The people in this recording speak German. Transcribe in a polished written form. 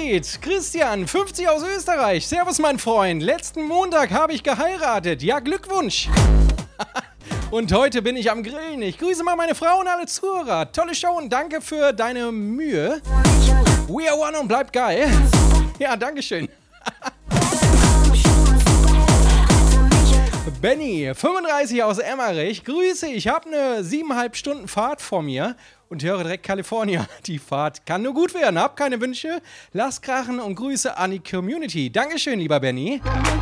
geht. Christian, 50 aus Österreich. Servus, mein Freund. Letzten Montag habe ich geheiratet. Ja, Glückwunsch. Und heute bin ich am Grillen. Ich grüße mal meine Frau und alle Zuhörer. Tolle Show und danke für deine Mühe. We are one und bleib geil. Ja, dankeschön. Benny, 35 aus Emmerich. Grüße, ich habe eine 7,5 Stunden Fahrt vor mir und höre direkt Kalifornien. Die Fahrt kann nur gut werden. Hab keine Wünsche. Lass krachen und Grüße an die Community. Dankeschön, lieber Benny.